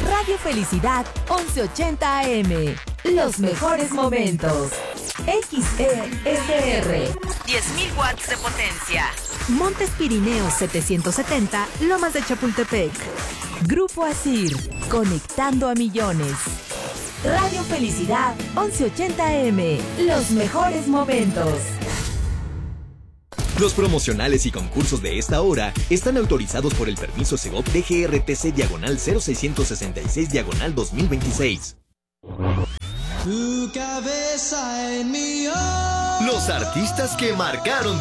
Radio Felicidad 1180 AM. Los mejores momentos. XESR. 10.000 watts de potencia. Montes Pirineos 770, Lomas de Chapultepec. Grupo Asir, conectando a millones. Radio Felicidad 1180 AM. Los mejores momentos. Los promocionales y concursos de esta hora están autorizados por el permiso Segov DGRTC/0666/2026. Tu cabeza en mi hombro. Los artistas que marcaron